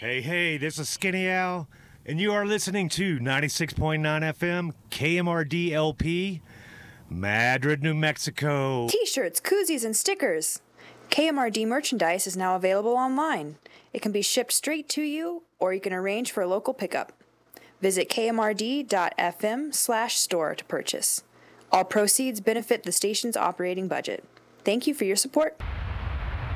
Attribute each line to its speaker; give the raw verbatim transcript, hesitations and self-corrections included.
Speaker 1: Hey, hey, this is Skinny Al, and you are listening to ninety-six point nine F M K M R D L P, Madrid, New Mexico.
Speaker 2: T-shirts, koozies, and stickers. K M R D merchandise is now available online. It can be shipped straight to you, or you can arrange for a local pickup. Visit k m r d dot f m slash store to purchase. All proceeds benefit the station's operating budget. Thank you for your support.